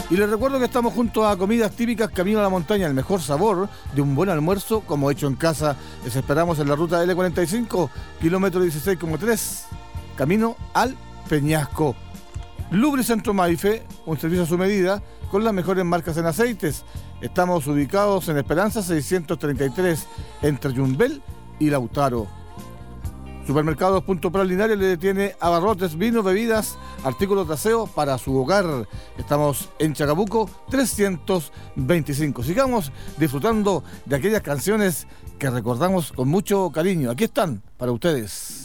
Y les recuerdo que estamos junto a Comidas Típicas Camino a la Montaña, el mejor sabor de un buen almuerzo como hecho en casa. Les esperamos en la ruta L45, kilómetro 16,3, camino al Peñasco. Lubricentro Maife, un servicio a su medida con las mejores marcas en aceites. Estamos ubicados en Esperanza 633, entre Yumbel y Lautaro. Supermercados Punto Pralinares le tiene abarrotes, vinos, bebidas, artículos de aseo para su hogar. Estamos en Chacabuco 325. Sigamos disfrutando de aquellas canciones que recordamos con mucho cariño. Aquí están para ustedes.